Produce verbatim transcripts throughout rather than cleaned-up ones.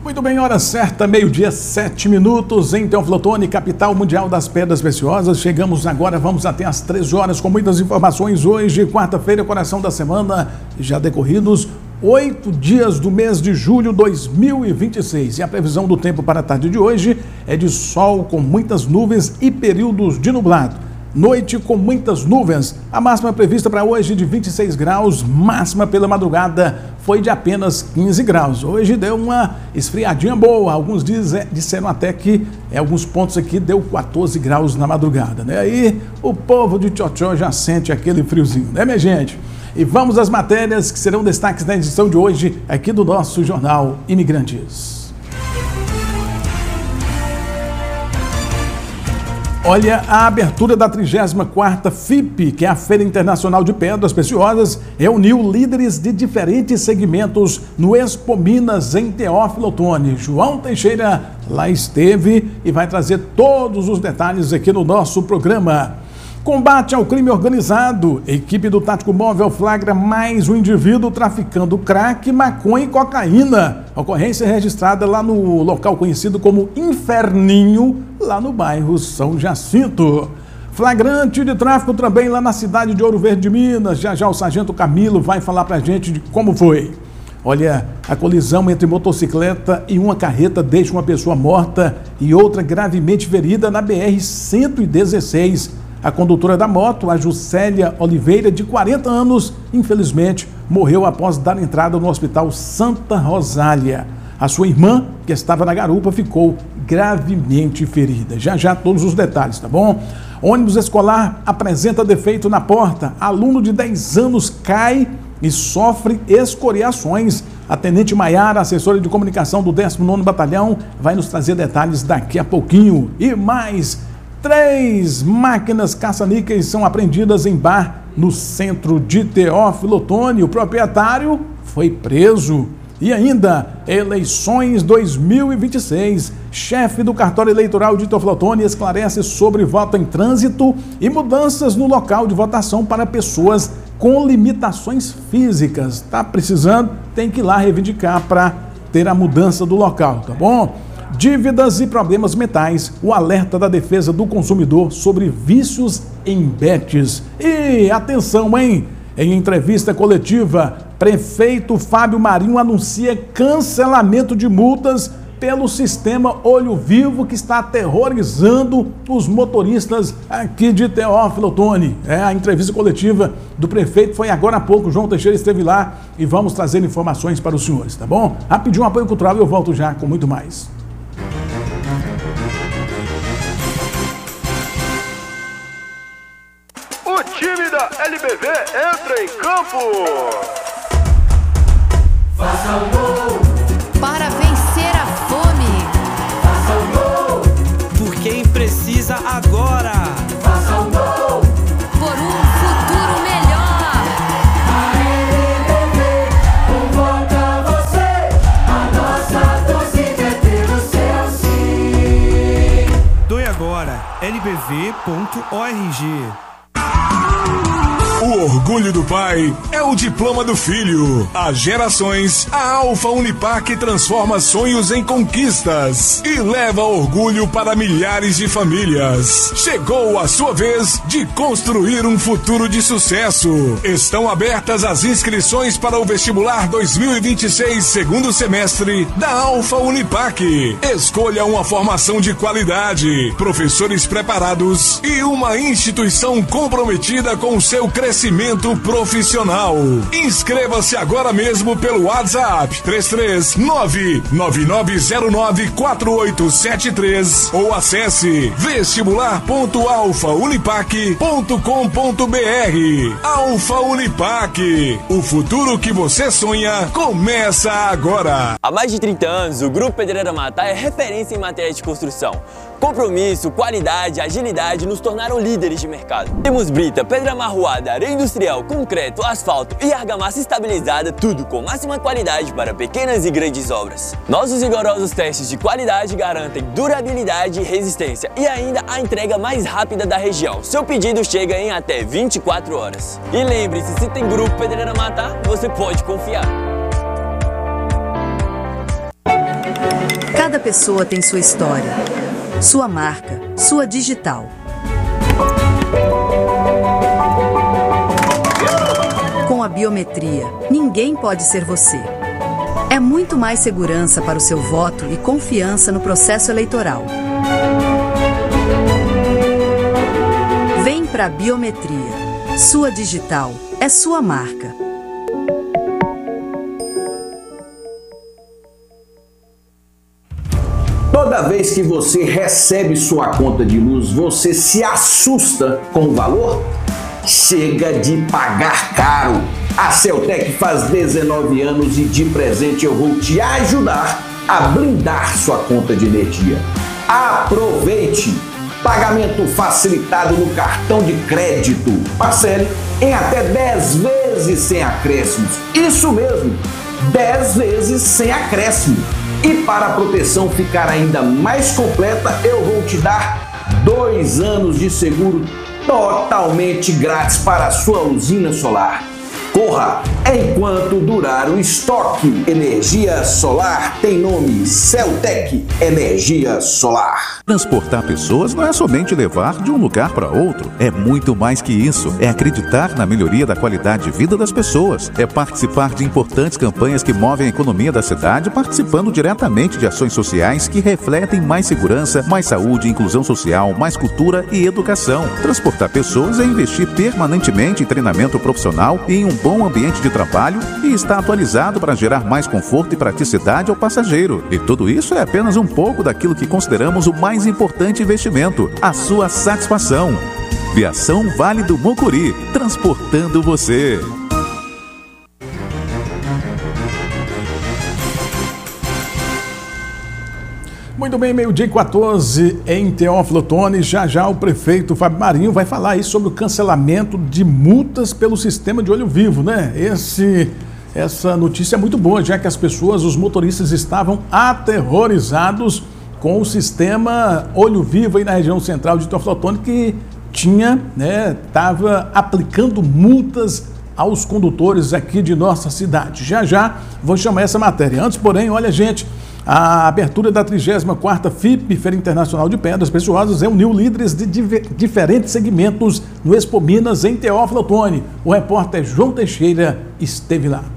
Muito bem, hora certa, meio-dia, sete minutos, em Teófilo Otoni, capital mundial das pedras preciosas. Chegamos agora, vamos até às treze horas com muitas informações. Hoje, quarta-feira, coração da semana, já decorridos oito dias do mês de julho de dois mil e vinte e seis. E a previsão do tempo para a tarde de hoje é de sol com muitas nuvens e períodos de nublado. Noite com muitas nuvens. A máxima prevista para hoje de vinte e seis graus, máxima pela madrugada foi de apenas quinze graus. Hoje deu uma esfriadinha boa. Alguns disseram até que em alguns pontos aqui deu quatorze graus na madrugada, né? Aí o povo de Tchotchó já sente aquele friozinho, né, minha gente? E vamos às matérias que serão destaques na edição de hoje aqui do nosso Jornal Imigrantes. Olha, a abertura da trigésima quarta F I P, que é a Feira Internacional de Pedras Preciosas, reuniu líderes de diferentes segmentos no Expo Minas, em Teófilo Otoni. João Teixeira lá esteve e vai trazer todos os detalhes aqui no nosso programa. Combate ao crime organizado. Equipe do Tático Móvel flagra mais um indivíduo traficando crack, maconha e cocaína. Ocorrência registrada lá no local conhecido como Inferninho, lá no bairro São Jacinto. Flagrante de tráfico também lá na cidade de Ouro Verde, Minas. Já já o sargento Camilo vai falar pra gente de como foi. Olha, a colisão entre motocicleta e uma carreta deixa uma pessoa morta e outra gravemente ferida na B R cento e dezesseis. A condutora da moto, a Juscelia Oliveira, de quarenta anos, infelizmente, morreu após dar entrada no Hospital Santa Rosália. A sua irmã, que estava na garupa, ficou gravemente ferida. Já já todos os detalhes, tá bom? Ônibus escolar apresenta defeito na porta. Aluno de dez anos cai e sofre escoriações. A Tenente Maiara, assessora de comunicação do décimo nono Batalhão, vai nos trazer detalhes daqui a pouquinho. E mais... Três máquinas caça-níqueis são apreendidas em bar no centro de Teófilo Otoni. O proprietário foi preso. E ainda, eleições dois mil e vinte e seis. Chefe do cartório eleitoral de Teófilo Otoni esclarece sobre voto em trânsito e mudanças no local de votação para pessoas com limitações físicas. Tá precisando? Tem que ir lá reivindicar para ter a mudança do local, tá bom? Dívidas e problemas mentais, o alerta da defesa do consumidor sobre vícios em bets. E atenção, hein? Em entrevista coletiva, prefeito Fábio Marinho anuncia cancelamento de multas pelo sistema Olho Vivo, que está aterrorizando os motoristas aqui de Teófilo Otoni. É, a entrevista coletiva do prefeito foi agora há pouco. João Teixeira esteve lá e vamos trazer informações para os senhores, tá bom? Rapidinho, um apoio cultural e eu volto já com muito mais. O time da L B V entra em campo. Faça o gol para vencer a fome. Faça o gol por quem precisa agora. Faça o gol por um futuro melhor. A L B V convoca você. A nossa torcida é pelo seu sim. Doe agora L B V ponto org. O orgulho do pai é o diploma do filho. Há gerações, a Alfa Unipac transforma sonhos em conquistas e leva orgulho para milhares de famílias. Chegou a sua vez de construir um futuro de sucesso. Estão abertas as inscrições para o vestibular dois mil e vinte e seis, segundo semestre da Alfa Unipac. Escolha uma formação de qualidade, professores preparados e uma instituição comprometida com o seu crescimento profissional. Inscreva-se agora mesmo pelo WhatsApp três três nove nove nove zero nove quatro oito sete três ou acesse vestibular ponto alfa unipac ponto com ponto br. Alfa Unipac, o futuro que você sonha começa agora. Há mais de trinta anos, o Grupo Pedreira Mata é referência em matéria de construção. Compromisso, qualidade, agilidade nos tornaram líderes de mercado. Temos brita, pedra amarroada, areia industrial, concreto, asfalto e argamassa estabilizada, tudo com máxima qualidade para pequenas e grandes obras. Nossos rigorosos testes de qualidade garantem durabilidade e resistência e ainda a entrega mais rápida da região. Seu pedido chega em até vinte e quatro horas. E lembre-se, se tem Grupo Pedreira Mata, você pode confiar. pessoa tem sua história, sua marca, sua digital. Com a biometria, ninguém pode ser você. É muito mais segurança para o seu voto e confiança no processo eleitoral. Vem para a biometria. Sua digital é sua marca. Toda vez que você recebe sua conta de luz, você se assusta com o valor? Chega de pagar caro! A Celtec faz dezenove anos e de presente eu vou te ajudar a blindar sua conta de energia. Aproveite! Pagamento facilitado no cartão de crédito. Parcele em até dez vezes sem acréscimos. Isso mesmo, dez vezes sem acréscimo. E para a proteção ficar ainda mais completa, eu vou te dar dois anos de seguro totalmente grátis para a sua usina solar. Corra enquanto durar o estoque. Energia solar tem nome: Celtec Energia Solar. Transportar pessoas não é somente levar de um lugar para outro. É muito mais que isso. É acreditar na melhoria da qualidade de vida das pessoas. É participar de importantes campanhas que movem a economia da cidade, participando diretamente de ações sociais que refletem mais segurança, mais saúde, inclusão social, mais cultura e educação. Transportar pessoas é investir permanentemente em treinamento profissional e em um bom ambiente de trabalho e está atualizado para gerar mais conforto e praticidade ao passageiro. E tudo isso é apenas um pouco daquilo que consideramos o mais importante investimento: a sua satisfação. Viação Vale do Mucuri, transportando você. Muito bem, meio-dia e quatorze em Teófilo Otoni. Já já o prefeito Fábio Marinho vai falar aí sobre o cancelamento de multas pelo sistema de olho vivo, né? Esse, essa notícia é muito boa, já que as pessoas, os motoristas estavam aterrorizados com o sistema olho vivo aí na região central de Teófilo Otoni, que tinha, né, estava aplicando multas aos condutores aqui de nossa cidade. Já já vou chamar essa matéria. Antes, porém, olha, gente, a abertura da trigésima quarta FIP, Feira Internacional de Pedras Preciosas, reuniu líderes de diferentes segmentos no Expo Minas, em Teófilo Otoni. O repórter João Teixeira esteve lá.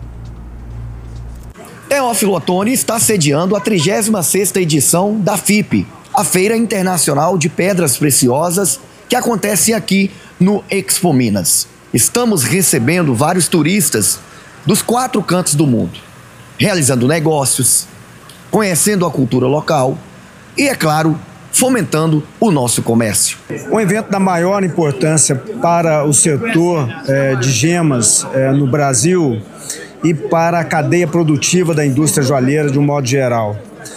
Teófilo Otoni está sediando a trigésima sexta edição da FIP, a Feira Internacional de Pedras Preciosas, que acontece aqui no Expo Minas. Estamos recebendo vários turistas dos quatro cantos do mundo, realizando negócios, conhecendo a cultura local e, é claro, fomentando o nosso comércio. Um evento da maior importância para o setor é, de gemas é, no Brasil e para a cadeia produtiva da indústria joalheira de um modo geral.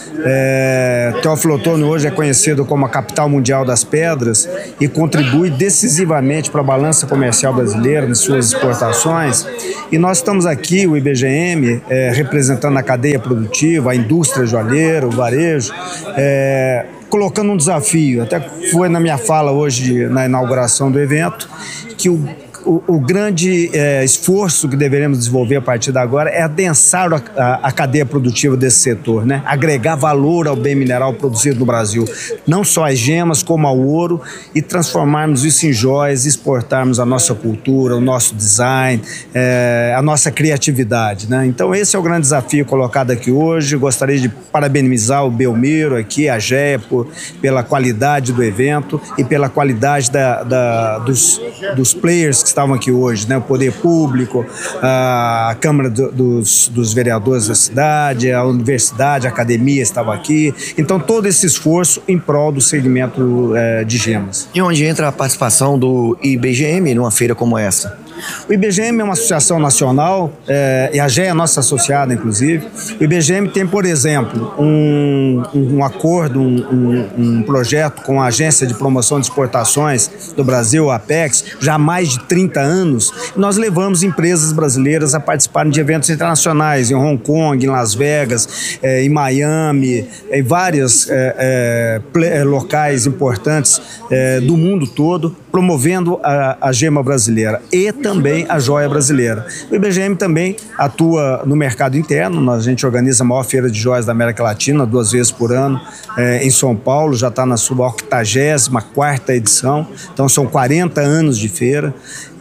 É, Teófilo Otoni hoje é conhecido como a capital mundial das pedras e contribui decisivamente para a balança comercial brasileira em suas exportações. E nós estamos aqui, o I B G M, é, representando a cadeia produtiva, a indústria joalheira, o varejo, é, colocando um desafio. Até foi na minha fala hoje, na inauguração do evento, que o O, o grande é, esforço que deveremos desenvolver a partir de agora é adensar a, a, a cadeia produtiva desse setor, né? Agregar valor ao bem mineral produzido no Brasil, não só as gemas como ao ouro, e transformarmos isso em joias, exportarmos a nossa cultura, o nosso design, é, a nossa criatividade, né? Então esse é o grande desafio colocado aqui hoje. Gostaria de parabenizar o Belmiro aqui, a Géia, por, pela qualidade do evento e pela qualidade da, da, dos, dos players que estavam aqui hoje, né? O poder público, a Câmara do, dos, dos Vereadores da cidade, a universidade, a academia estava aqui. Então, todo esse esforço em prol do segmento é, de gemas. E onde entra a participação do I B G M numa feira como essa? O I B G M é uma associação nacional, é, e a Géia é nossa associada, inclusive. O I B G M tem, por exemplo, um, um acordo, um, um, um projeto com a Agência de Promoção de Exportações do Brasil, a Apex, já há mais de trinta anos. Nós levamos empresas brasileiras a participarem de eventos internacionais, em Hong Kong, em Las Vegas, é, em Miami, em vários é, é, locais importantes é, do mundo todo, promovendo a, a gema brasileira e também a joia brasileira. O I B G M também atua no mercado interno, a gente organiza a maior feira de joias da América Latina, duas vezes por ano, é, em São Paulo, já está na sua octagésima quarta edição, então são quarenta anos de feira,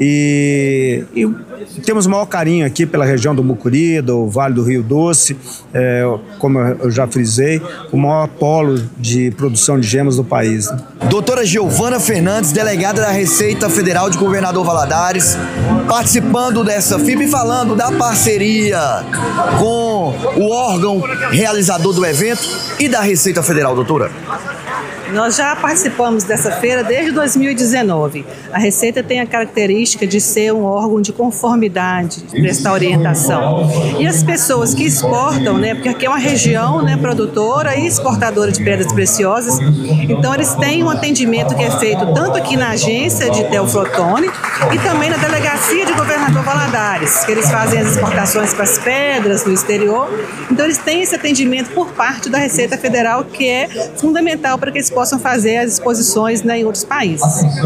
e, e temos o maior carinho aqui pela região do Mucuri, do Vale do Rio Doce, é, como eu já frisei, o maior polo de produção de gemas do país. Né? Doutora Giovana Fernandes, delegada da Receita Federal de Governador Valadares, participando dessa F I P e falando da parceria com o órgão realizador do evento e da Receita Federal, doutora. Nós já participamos dessa feira desde dois mil e dezenove. A Receita tem a característica de ser um órgão de conformidade, de prestar orientação. E as pessoas que exportam, né, porque aqui é uma região, né, produtora e exportadora de pedras preciosas, então eles têm um atendimento que é feito tanto aqui na agência de Teoflotone e também na delegacia de Governador Valadares, que eles fazem as exportações para as pedras no exterior. Então eles têm esse atendimento por parte da Receita Federal, que é fundamental para que eles possam fazer as exposições, né, em outros países.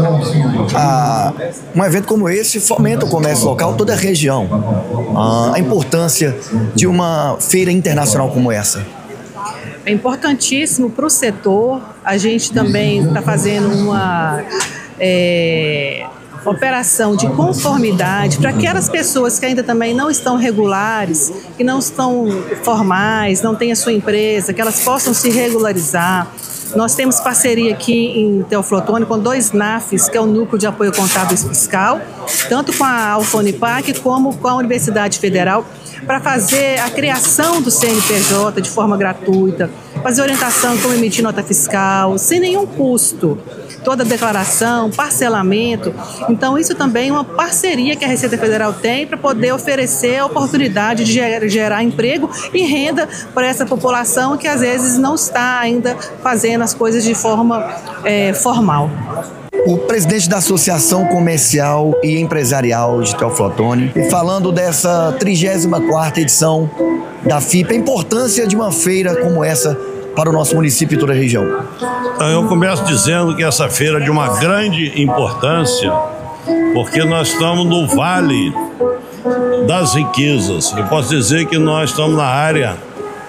Ah, um evento como esse fomenta o comércio local, toda a região. Ah, a importância de uma feira internacional como essa. É importantíssimo para o setor. A gente também está fazendo uma é, operação de conformidade para aquelas pessoas que ainda também não estão regulares, que não estão formais, não têm a sua empresa, que elas possam se regularizar. Nós temos parceria aqui em Teoflotone com dois N A Fs, que é o Núcleo de Apoio Contábil e Fiscal, tanto com a Alfa Unipac como com a Universidade Federal, para fazer a criação do C N P J de forma gratuita, fazer orientação como emitir nota fiscal, sem nenhum custo. Toda a declaração, parcelamento. Então, isso também é uma parceria que a Receita Federal tem para poder oferecer a oportunidade de gerar emprego e renda para essa população que, às vezes, não está ainda fazendo as coisas de forma é, formal. O presidente da Associação Comercial e Empresarial de Teoflotone, falando dessa trigésima quarta edição da F I P, a importância de uma feira como essa para o nosso município e toda a região. Eu começo dizendo que essa feira é de uma grande importância, porque nós estamos no Vale das Riquezas. Eu posso dizer que nós estamos na área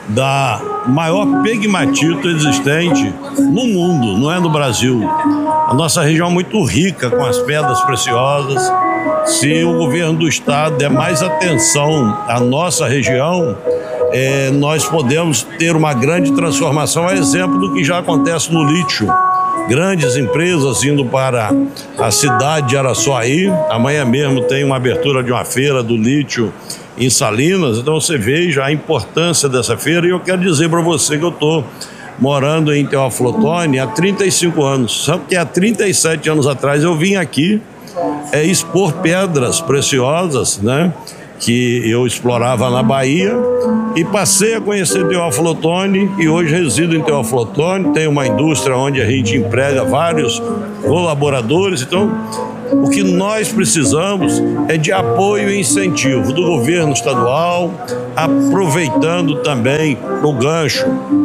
da maior pegmatito existente no mundo, não é no Brasil. A nossa região é muito rica com as pedras preciosas. Se o governo do estado der mais atenção à nossa região, É, nós podemos ter uma grande transformação, a exemplo do que já acontece no lítio. Grandes empresas indo para a cidade de Araçuaí. Amanhã mesmo tem uma abertura de uma feira do lítio em Salinas. Então você veja a importância dessa feira. E eu quero dizer para você que eu estou morando em Teoflotone há trinta e cinco anos. Sabe que há trinta e sete anos atrás eu vim aqui é, expor pedras preciosas, né, que eu explorava na Bahia, e passei a conhecer Teoflotone e hoje resido em Teoflotone. Tem uma indústria onde a gente emprega vários colaboradores. Então, o que nós precisamos é de apoio e incentivo do governo estadual, aproveitando também o gancho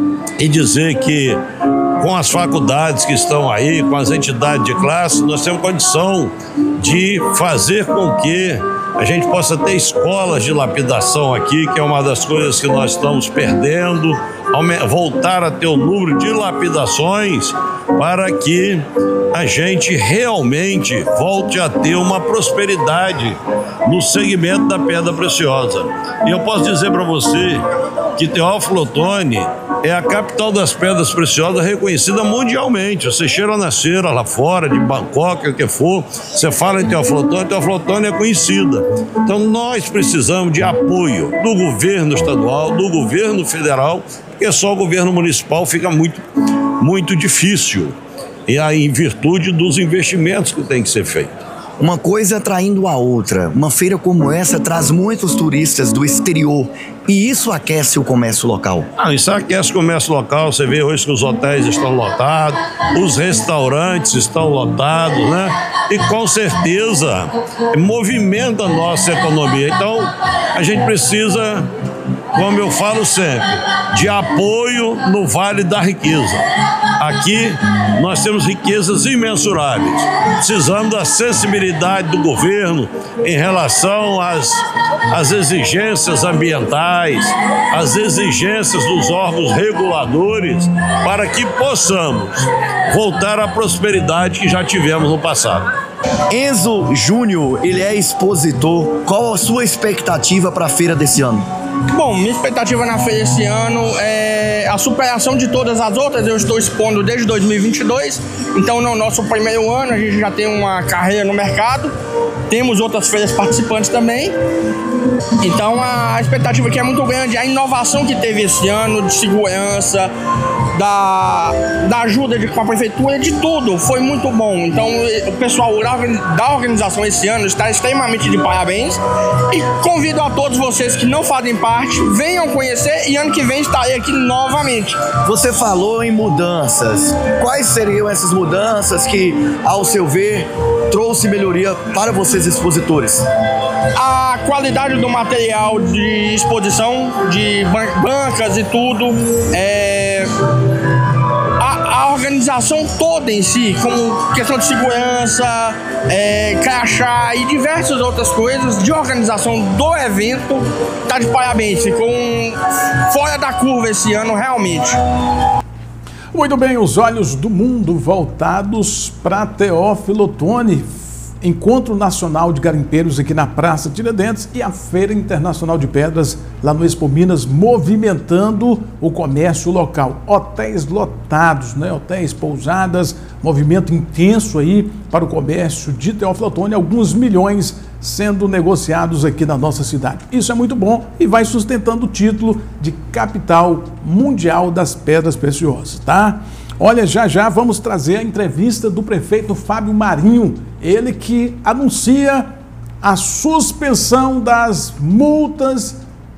e dizer que com as faculdades que estão aí, com as entidades de classe, nós temos condição de fazer com que a gente possa ter escolas de lapidação aqui, que é uma das coisas que nós estamos perdendo, voltar a ter o número de lapidações para que a gente realmente volte a ter uma prosperidade no segmento da pedra preciosa. E eu posso dizer para você que Teoflotone é a capital das pedras preciosas reconhecida mundialmente. Você cheira na feira lá fora, de Bangkok, o que for, você fala em Teoflotone, Teoflotone é conhecida. Então nós precisamos de apoio do governo estadual, do governo federal, porque só o governo municipal fica muito, muito difícil, e aí, em virtude dos investimentos que tem que ser feito. Uma coisa atraindo a outra. Uma feira como essa traz muitos turistas do exterior e isso aquece o comércio local. Ah, isso aquece o comércio local. Você vê hoje que os hotéis estão lotados, os restaurantes estão lotados, né? E com certeza movimenta a nossa economia. Então, a gente precisa, como eu falo sempre, de apoio no Vale da Riqueza. Aqui nós temos riquezas imensuráveis. Precisamos da sensibilidade do governo em relação às, às exigências ambientais, às exigências dos órgãos reguladores, para que possamos voltar à prosperidade que já tivemos no passado. Enzo Júnior, ele é expositor. Qual a sua expectativa para a feira desse ano? Bom, minha expectativa na feira esse ano é a superação de todas as outras. Eu estou expondo desde dois mil e vinte e dois, então no nosso primeiro ano a gente já tem uma carreira no mercado. Temos outras feiras participantes também. Então a expectativa aqui é muito grande. A inovação que teve esse ano de segurança, da, da ajuda de, com a prefeitura, de tudo, foi muito bom. Então o pessoal da organização esse ano está extremamente de parabéns. E convido a todos vocês que não fazem parte, venham conhecer, e ano que vem estarei aqui novamente. Você falou em mudanças. Quais seriam essas mudanças que, ao seu ver, trouxe melhoria para vocês expositores? A qualidade do material de exposição, de ban- bancas e tudo, é... a, a organização toda em si, como questão de segurança, é, crachá e diversas outras coisas de organização do evento, tá de parabéns. Ficou um fora da curva esse ano, realmente. Muito bem, os olhos do mundo voltados para Teófilo Otoni. Encontro Nacional de Garimpeiros aqui na Praça Tiradentes e a Feira Internacional de Pedras lá no Expo Minas, movimentando o comércio local. Hotéis lotados, né? Hotéis, pousadas, movimento intenso aí para o comércio de Teófilo Otoni, alguns milhões sendo negociados aqui na nossa cidade. Isso é muito bom e vai sustentando o título de capital mundial das pedras preciosas, tá? Olha, já já vamos trazer a entrevista do prefeito Fábio Marinho, ele que anuncia a suspensão das multas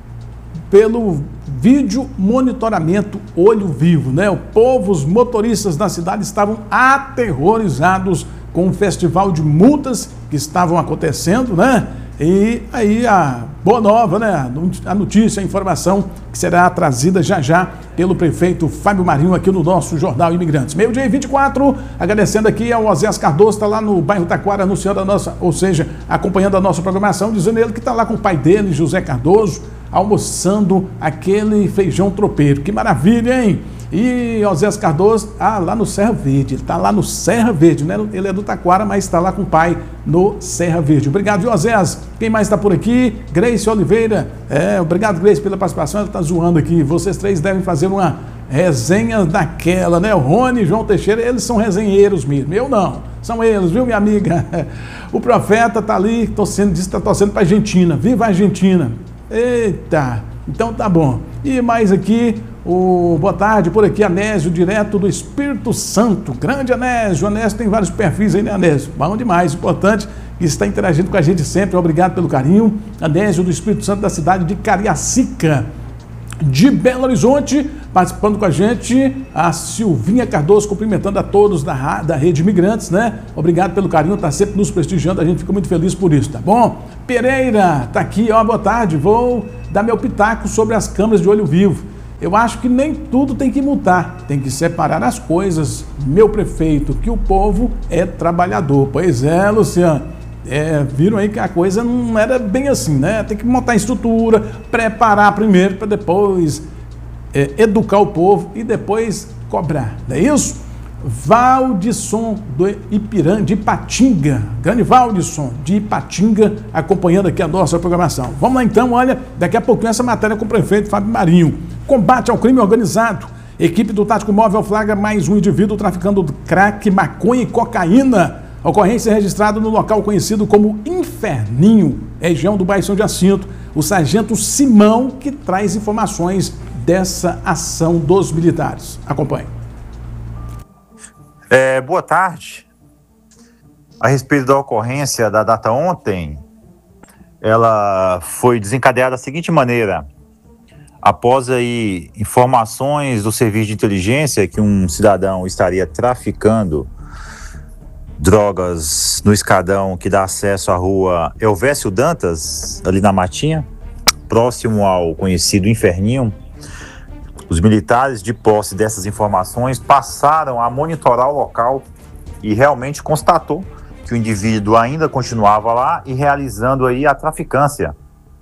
pelo vídeo monitoramento olho vivo, né? O povo, os motoristas da cidade estavam aterrorizados com o festival de multas que estavam acontecendo, né? E aí a boa nova, né? A notícia, a informação que será trazida já já pelo prefeito Fábio Marinho aqui no nosso Jornal Imigrantes. Meio-dia e vinte e quatro, agradecendo aqui ao Oséias Cardoso, está lá no bairro Taquara, anunciando a nossa, ou seja, acompanhando a nossa programação, dizendo ele que está lá com o pai dele, José Cardoso, almoçando aquele feijão tropeiro. Que maravilha, hein? E Oséias Cardoso, ah, lá no Serra Verde, ele está lá no Serra Verde, né? Ele é do Taquara, mas está lá com o pai no Serra Verde. Obrigado, viu, Oséias? Quem mais está por aqui? Grace Oliveira, é, obrigado, Grace, pela participação, ela está zoando aqui. Vocês três devem fazer uma resenha daquela, né? O Rony e João Teixeira, eles são resenheiros mesmo, eu não, são eles, viu, minha amiga? O Profeta está ali, torcendo, disse que está torcendo para a Argentina, viva a Argentina! Eita, então tá bom. E mais aqui, o boa tarde, por aqui, Anésio, direto do Espírito Santo. Grande Anésio, Anésio tem vários perfis aí, né, Anésio? Bom demais, importante, que está interagindo com a gente sempre, obrigado pelo carinho. Anésio do Espírito Santo, da cidade de Cariacica, de Belo Horizonte, participando com a gente, a Silvinha Cardoso, cumprimentando a todos da, da Rede Imigrantes, né? Obrigado pelo carinho, tá sempre nos prestigiando, a gente fica muito feliz por isso, tá bom? Pereira, tá aqui, ó, boa tarde, vou dar meu pitaco sobre as câmeras de olho vivo. Eu acho que nem tudo tem que multar, tem que separar as coisas, meu prefeito, que o povo é trabalhador. Pois é, Luciano. É, viram aí que a coisa não era bem assim, né? Tem que montar a estrutura, preparar primeiro para depois é, educar o povo e depois cobrar, não é isso? Valdisson do Ipiranga, de Ipatinga, grande Valdisson de Ipatinga, acompanhando aqui a nossa programação. Vamos lá então, olha, daqui a pouquinho essa matéria com o prefeito Fábio Marinho. Combate ao crime organizado. Equipe do Tático Móvel flagra mais um indivíduo traficando crack, maconha e cocaína. Ocorrência registrada no local conhecido como Inferninho, região do bairro São Jacinto. O sargento Simão que traz informações dessa ação dos militares. Acompanhe. É, boa tarde. A respeito da ocorrência da data ontem, ela foi desencadeada da seguinte maneira. Após aí informações do serviço de inteligência que um cidadão estaria traficando drogas no escadão que dá acesso à rua Elvésio Dantas, ali na Matinha, próximo ao conhecido Inferninho, Os militares, de posse dessas informações, passaram a monitorar o local e realmente constatou que o indivíduo ainda continuava lá e realizando aí a traficância.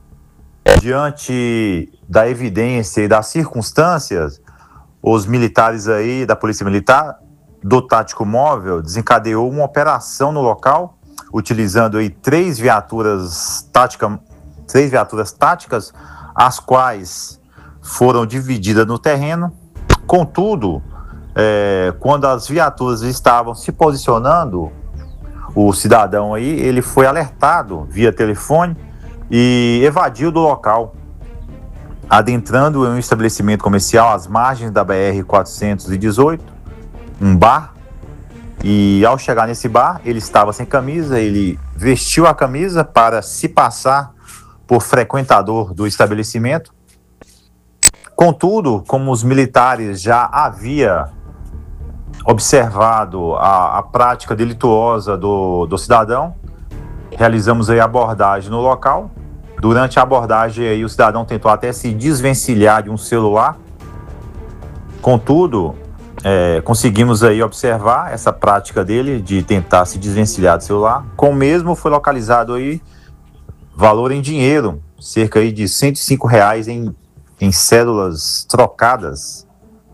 Diante da evidência e das circunstâncias, os militares aí da Polícia Militar, do Tático Móvel, desencadeou uma operação no local, utilizando aí três viaturas táticas, três viaturas táticas, as quais foram divididas no terreno. Contudo, é, quando as viaturas estavam se posicionando, o cidadão aí, ele foi alertado via telefone e evadiu do local, adentrando em um estabelecimento comercial às margens da B R quatrocentos e dezoito, um bar, e ao chegar nesse bar, ele estava sem camisa, ele vestiu a camisa para se passar por frequentador do estabelecimento. Contudo, como os militares já haviam observado a, a prática delituosa do, do cidadão, realizamos aí a abordagem no local. Durante a abordagem, aí, o cidadão tentou até se desvencilhar de um celular. Contudo, é, conseguimos aí observar essa prática dele de tentar se desvencilhar do celular. Com o mesmo foi localizado aí valor em dinheiro, cerca aí de cento e cinco reais em, em cédulas trocadas.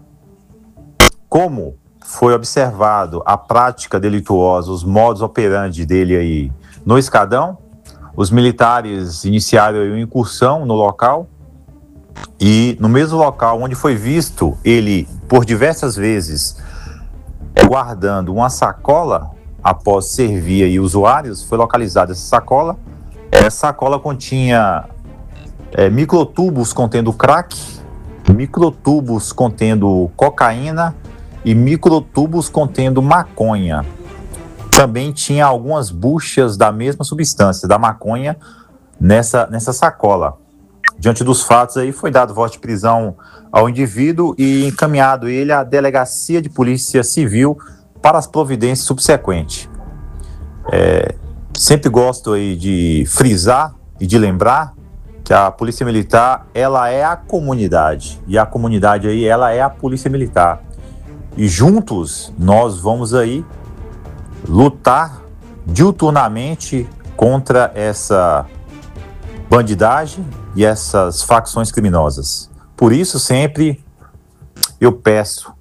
Como foi observado a prática delituosa, os modus operandi dele aí no Escadão, os militares iniciaram aí uma incursão no local e no mesmo local onde foi visto ele por diversas vezes guardando uma sacola após servir aí usuários, foi localizada essa sacola. Essa sacola continha é, microtubos contendo crack, microtubos contendo cocaína e microtubos contendo maconha. Também tinha algumas buchas da mesma substância, da maconha, nessa, nessa sacola. Diante dos fatos aí, foi dado voto de prisão ao indivíduo e encaminhado ele à Delegacia de Polícia Civil para as providências subsequentes. É, sempre gosto aí de frisar e de lembrar que a Polícia Militar, ela é a comunidade, e a comunidade aí, ela é a Polícia Militar. E juntos nós vamos aí lutar diuturnamente contra essa bandidagem e essas facções criminosas. Por isso sempre eu peço,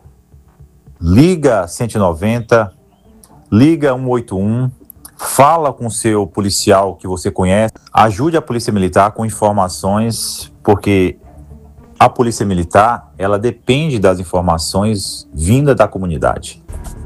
liga cento e noventa, liga um oito um, fala com o seu policial que você conhece, ajude a Polícia Militar com informações, porque a Polícia Militar, ela depende das informações vindas da comunidade.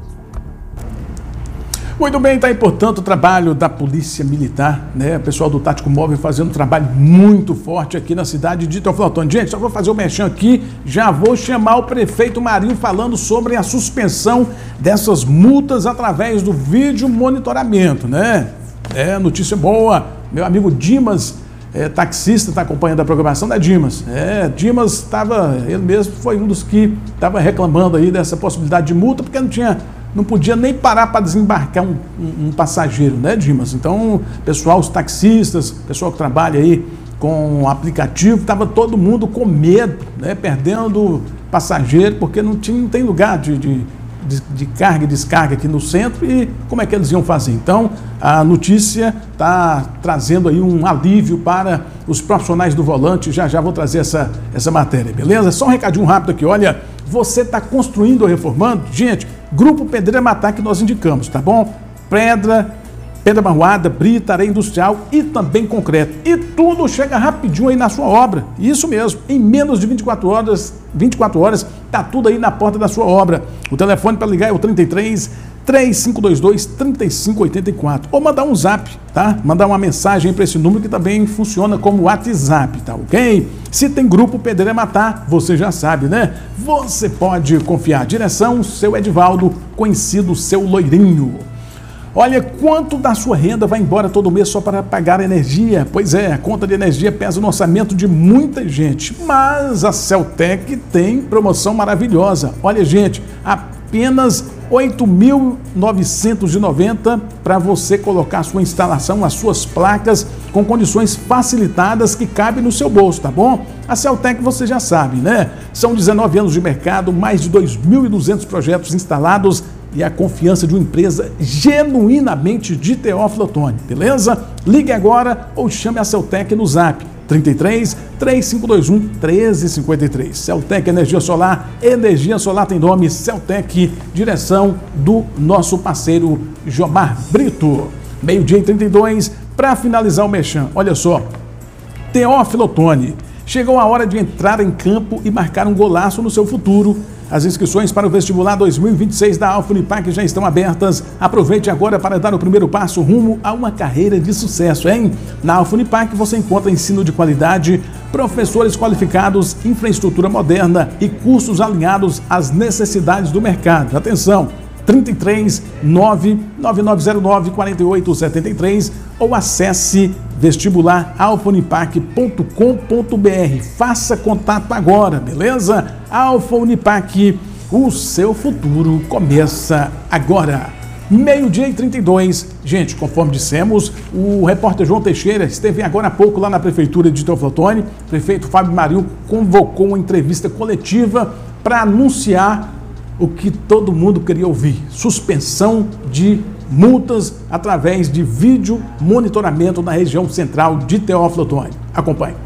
Muito bem, está aí, portanto, o trabalho da Polícia Militar, né? O pessoal do Tático Móvel fazendo um trabalho muito forte aqui na cidade de Teoflotone. Gente, só vou fazer o merchan aqui, já vou chamar o prefeito Marinho falando sobre a suspensão dessas multas através do vídeo monitoramento, né? É, notícia boa, meu amigo Dimas, É, taxista, está acompanhando a programação da Dimas. É, Dimas estava, ele mesmo foi um dos que estava reclamando aí dessa possibilidade de multa, porque não tinha, não podia nem parar para desembarcar um, um, um passageiro, né, Dimas? Então, pessoal, os taxistas, pessoal que trabalha aí com aplicativo, estava todo mundo com medo, né, perdendo passageiro, porque não, tinha, não tem lugar de, de De, de carga e descarga aqui no centro, e como é que eles iam fazer? Então, a notícia está trazendo aí um alívio para os profissionais do volante. Já já vou trazer essa, essa matéria, beleza? Só um recadinho rápido aqui, olha, você está construindo ou reformando? Gente, Grupo Pedreira Matar que nós indicamos, tá bom? Pedra, pedra marroada, brita, areia industrial e também concreto. E tudo chega rapidinho aí na sua obra. Isso mesmo, em menos de vinte e quatro horas, vinte e quatro horas, tá tudo aí na porta da sua obra. O telefone para ligar é o trinta e três, três cinco dois dois, trinta e cinco oitenta e quatro. Ou mandar um zap, tá? Mandar uma mensagem para esse número que também funciona como WhatsApp, tá ok? Se tem Grupo Pedreira Matar, você já sabe, né? Você pode confiar. Direção, seu Edivaldo, conhecido seu Loirinho. Olha, quanto da sua renda vai embora todo mês só para pagar a energia? Pois é, a conta de energia pesa no orçamento de muita gente, mas a Celtec tem promoção maravilhosa. Olha, gente, apenas oito mil novecentos e noventa para você colocar a sua instalação, as suas placas com condições facilitadas que cabem no seu bolso, tá bom? A Celtec você já sabe, né? São dezenove anos de mercado, mais de dois mil e duzentos projetos instalados e a confiança de uma empresa genuinamente de Teófilo Otoni, beleza? Ligue agora ou chame a Celtec no Zap trinta e três, três cinco dois um, um três cinco três. Celtec Energia Solar, energia solar tem nome, Celtec, direção do nosso parceiro Jomar Brito. Meio-dia e trinta e dois, para finalizar o mexão, olha só, Teófilo Otoni, chegou a hora de entrar em campo e marcar um golaço no seu futuro. As inscrições para o vestibular dois mil e vinte e seis da Alfa Unipac já estão abertas. Aproveite agora para dar o primeiro passo rumo a uma carreira de sucesso, hein? Na Alfa Unipac você encontra ensino de qualidade, professores qualificados, infraestrutura moderna e cursos alinhados às necessidades do mercado. Atenção! trinta e três, nove nove nove zero nove, quatro oito sete três ou acesse vestibular alfa unipac ponto com ponto br. Faça contato agora, beleza? Alfa Unipac, o seu futuro começa agora. Meio-dia e trinta e dois. Gente, conforme dissemos, o repórter João Teixeira esteve agora há pouco lá na prefeitura de Teófilo Otoni. O prefeito Fábio Marinho convocou uma entrevista coletiva para anunciar o que todo mundo queria ouvir: suspensão de multas através de vídeo monitoramento na região central de Teófilo Otoni. Acompanhe.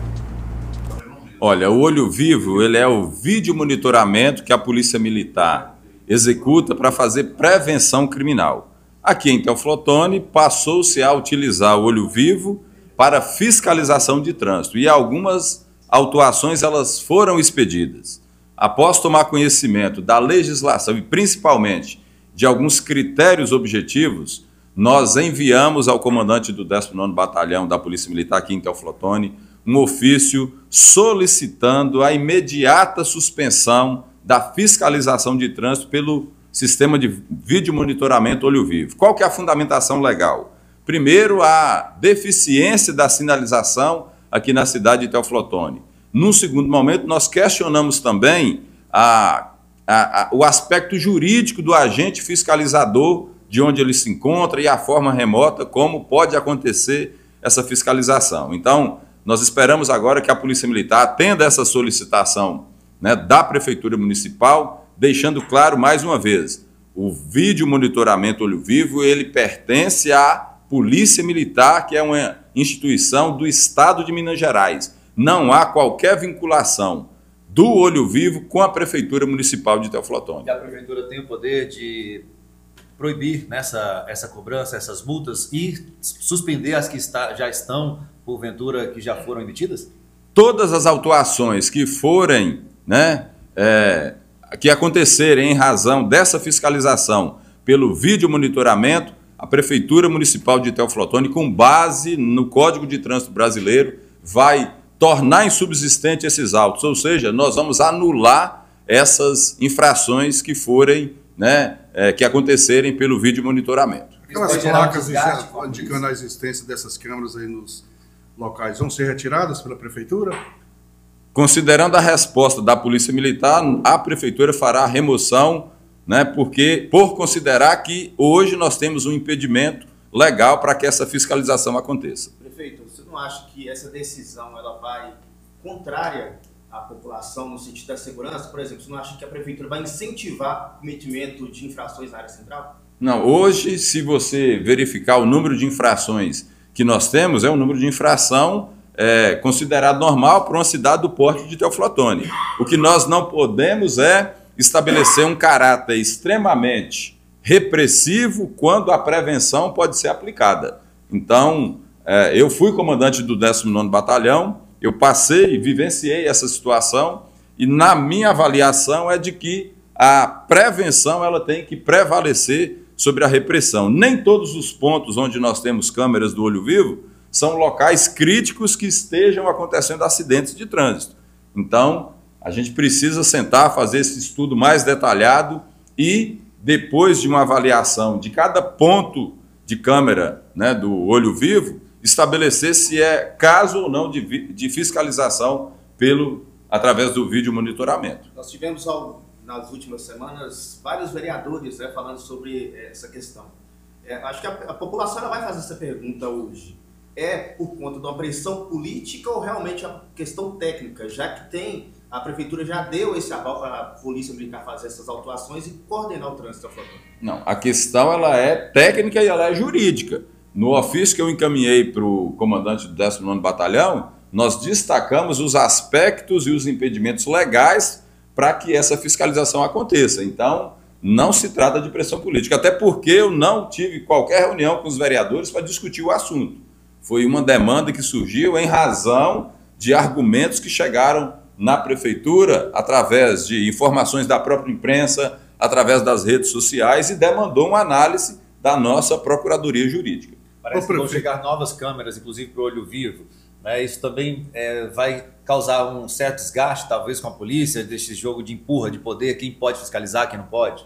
Olha, o Olho Vivo, ele é o vídeo monitoramento que a Polícia Militar executa para fazer prevenção criminal. Aqui em Teófilo Otoni passou-se a utilizar o Olho Vivo para fiscalização de trânsito e algumas autuações elas foram expedidas. Após tomar conhecimento da legislação e principalmente de alguns critérios objetivos, nós enviamos ao comandante do décimo nono Batalhão da Polícia Militar aqui em Teófilo Otoni um ofício solicitando a imediata suspensão da fiscalização de trânsito pelo sistema de vídeo monitoramento Olho Vivo. Qual que é a fundamentação legal? Primeiro, a deficiência da sinalização aqui na cidade de Teófilo Otoni. Num segundo momento, nós questionamos também a, a, a, o aspecto jurídico do agente fiscalizador, de onde ele se encontra e a forma remota como pode acontecer essa fiscalização. Então, nós esperamos agora que a Polícia Militar atenda essa solicitação, né, da Prefeitura Municipal, deixando claro mais uma vez, o vídeo monitoramento Olho Vivo, ele pertence à Polícia Militar, que é uma instituição do Estado de Minas Gerais. Não há qualquer vinculação do Olho Vivo com a Prefeitura Municipal de Teófilo Otoni. E a Prefeitura tem o poder de proibir nessa, essa cobrança, essas multas e suspender as que está, já estão, porventura, que já foram emitidas? Todas as autuações que forem, né, é, que acontecerem em razão dessa fiscalização pelo vídeo monitoramento, a Prefeitura Municipal de Teófilo Otoni, com base no Código de Trânsito Brasileiro, vai tornar insubsistente esses autos, ou seja, nós vamos anular essas infrações que forem, né, é, que acontecerem pelo vídeo monitoramento. Aquelas placas indicando a existência dessas câmeras aí nos locais vão ser retiradas pela Prefeitura? Considerando a resposta da Polícia Militar, a Prefeitura fará a remoção, né, porque, por considerar que hoje nós temos um impedimento legal para que essa fiscalização aconteça. Prefeito, você não acha que essa decisão ela vai contrária à população no sentido da segurança? Por exemplo, você não acha que a Prefeitura vai incentivar o cometimento de infrações na área central? Não, hoje, se você verificar o número de infrações que nós temos, é um número de infração é, considerado normal para uma cidade do porte de Teófilo Otoni. O que nós não podemos é estabelecer um caráter extremamente repressivo quando a prevenção pode ser aplicada. Então, é, eu fui comandante do décimo nono Batalhão, eu passei e vivenciei essa situação e na minha avaliação é de que a prevenção ela tem que prevalecer sobre a repressão. Nem todos os pontos onde nós temos câmeras do Olho Vivo são locais críticos que estejam acontecendo acidentes de trânsito. Então, a gente precisa sentar, fazer esse estudo mais detalhado e, depois de uma avaliação de cada ponto de câmera, né, do Olho Vivo, estabelecer se é caso ou não de, de fiscalização pelo, através do vídeo monitoramento. Nós tivemos, ao, nas últimas semanas vários vereadores, né, falando sobre essa questão. É, acho que a, a população ela vai fazer essa pergunta hoje. É por conta de uma pressão política ou realmente a questão técnica, já que tem, a prefeitura já deu esse aval para a Polícia Militar fazer essas autuações e coordenar o trânsito da flotante? Não, a questão ela é técnica e ela é jurídica. No ofício que eu encaminhei para o comandante do décimo nono Batalhão, nós destacamos os aspectos e os impedimentos legais para que essa fiscalização aconteça. Então, não se trata de pressão política, até porque eu não tive qualquer reunião com os vereadores para discutir o assunto. Foi uma demanda que surgiu em razão de argumentos que chegaram na prefeitura através de informações da própria imprensa, através das redes sociais, e demandou uma análise da nossa Procuradoria Jurídica. Parece que vão chegar novas câmeras, inclusive para o olho vivo. Né? Isso também é, vai causar um certo desgaste, talvez, com a polícia, desse jogo de empurra, de poder, quem pode fiscalizar, quem não pode?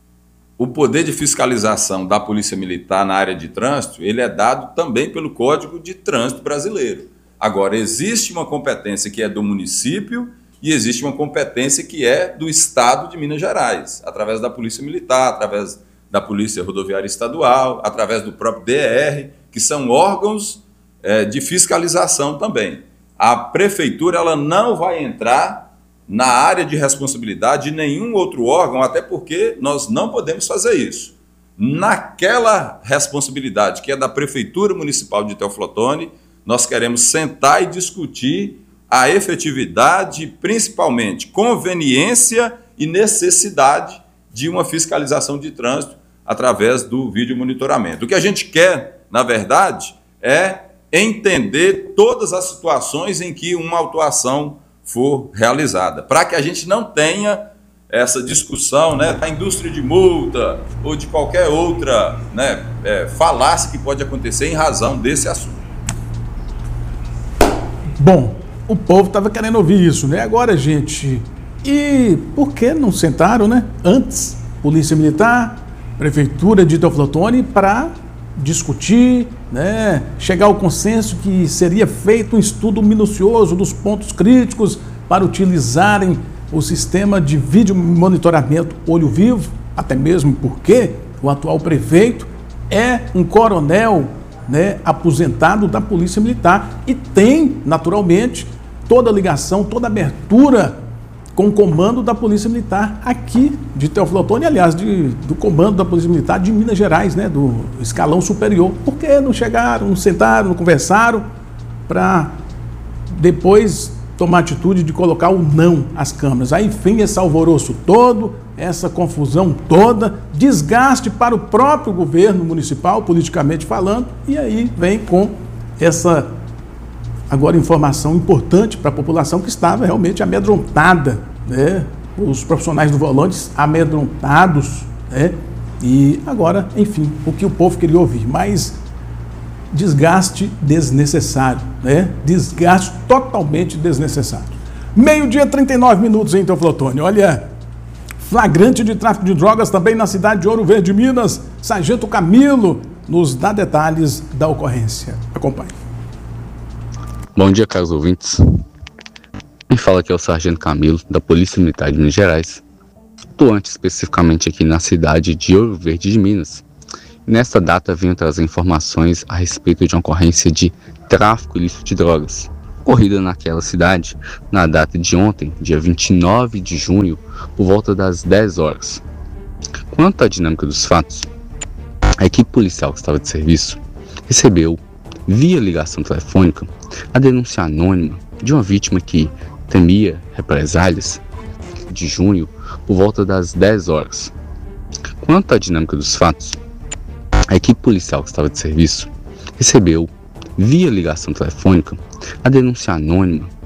O poder de fiscalização da Polícia Militar na área de trânsito, ele é dado também pelo Código de Trânsito Brasileiro. Agora, existe uma competência que é do município e existe uma competência que é do Estado de Minas Gerais, através da Polícia Militar, através da Polícia Rodoviária Estadual, através do próprio D R, que são órgãos é, de fiscalização também. A prefeitura ela não vai entrar na área de responsabilidade de nenhum outro órgão, até porque nós não podemos fazer isso. Naquela responsabilidade que é da Prefeitura Municipal de Teoflotone, nós queremos sentar e discutir a efetividade, principalmente conveniência e necessidade de uma fiscalização de trânsito através do vídeo monitoramento. O que a gente quer, na verdade, é entender todas as situações em que uma autuação for realizada, para que a gente não tenha essa discussão, né, da indústria de multa ou de qualquer outra, né, é, falácia que pode acontecer em razão desse assunto. Bom, o povo estava querendo ouvir isso, né? Agora, gente, e por que não sentaram, né, antes, Polícia Militar, Prefeitura de Teoflotone, para discutir, né, chegar ao consenso que seria feito um estudo minucioso dos pontos críticos para utilizarem o sistema de vídeo monitoramento olho vivo, até mesmo porque o atual prefeito é um coronel, né, aposentado da Polícia Militar e tem, naturalmente, toda a ligação, toda a abertura com o comando da Polícia Militar aqui de Teoflotone, aliás, de, do comando da Polícia Militar de Minas Gerais, né, do escalão superior. Por que não chegaram, não sentaram, não conversaram para depois tomar atitude de colocar o não às câmeras? Aí vem esse alvoroço todo, essa confusão toda, desgaste para o próprio governo municipal, politicamente falando, e aí vem com essa, agora, informação importante para a população que estava realmente amedrontada, né? Os profissionais do volante amedrontados, né? E agora, enfim, o que o povo queria ouvir, mas desgaste desnecessário, né? Desgaste totalmente desnecessário. Meio-dia, trinta e nove minutos em Teoflotone. Olha, flagrante de tráfico de drogas também na cidade de Ouro Verde, Minas. Sargento Camilo nos dá detalhes da ocorrência. Acompanhe. Bom dia, caros ouvintes. Quem fala aqui é o Sargento Camilo, da Polícia Militar de Minas Gerais, atuante especificamente aqui na cidade de Ouro Verde de Minas. Nesta data venho trazer informações a respeito de uma ocorrência de tráfico ilícito de drogas, ocorrida naquela cidade na data de ontem, dia vinte e nove de junho, por volta das dez horas. Quanto à dinâmica dos fatos, a equipe policial que estava de serviço recebeu, via ligação telefônica, a denúncia anônima de uma vítima que temia represálias de junho por volta das dez horas. Quanto à dinâmica dos fatos, a equipe policial que estava de serviço recebeu, via ligação telefônica, a denúncia anônima